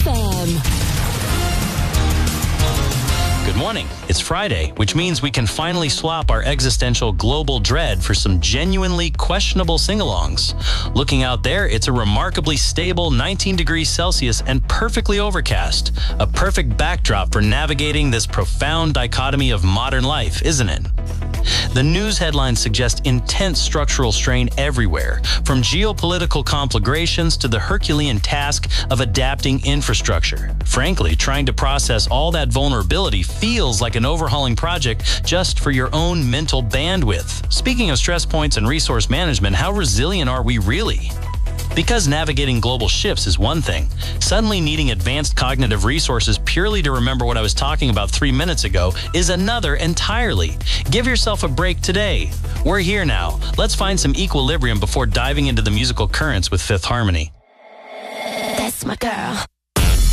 FM. Good morning. It's Friday, which means we can finally swap our existential global dread for some genuinely questionable sing-alongs. Looking out there, it's a remarkably stable 19 degrees Celsius and perfectly overcast. A perfect backdrop for navigating this profound dichotomy of modern life, isn't it? The news headlines suggest intense structural strain everywhere, from geopolitical conflagrations to the Herculean task of adapting infrastructure. Frankly, trying to process all that vulnerability feels like an overhauling project just for your own mental bandwidth. Speaking of stress points and resource management, how resilient are we really? Because navigating global shifts is one thing, suddenly needing advanced cognitive resources purely to remember what I was talking about 3 minutes ago is another entirely. Give yourself a break today. We're here now. Let's find some equilibrium before diving into the musical currents with Fifth Harmony. That's my girl.